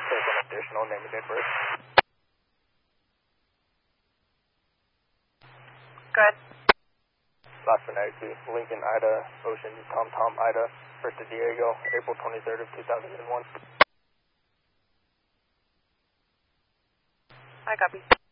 There's an additional name and date of birth. Good. Last phonetic key, Lincoln, Ida, Ocean, Tom, Tom, Ida, first to Diego, April 23rd of 2001. I copy.